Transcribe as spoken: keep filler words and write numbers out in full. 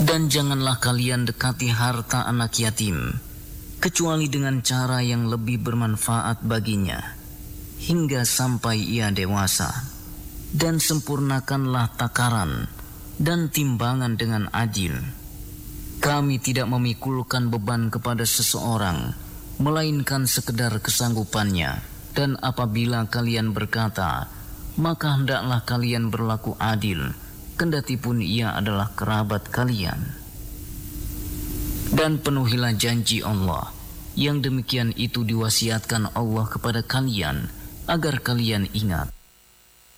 Dan janganlah kalian dekati harta anak yatim, kecuali dengan cara yang lebih bermanfaat baginya, hingga sampai ia dewasa. Dan sempurnakanlah takaran dan timbangan dengan adil. Kami tidak memikulkan beban kepada seseorang, melainkan sekedar kesanggupannya. Dan apabila kalian berkata, maka hendaklah kalian berlaku adil, kendati pun ia adalah kerabat kalian. Dan penuhilah janji Allah, yang demikian itu diwasiatkan Allah kepada kalian, agar kalian ingat.